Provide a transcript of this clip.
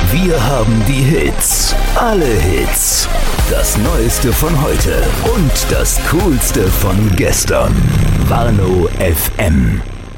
Wir haben die Hits. Alle Hits. Das Neueste von heute und das Coolste von gestern. Warnow FM.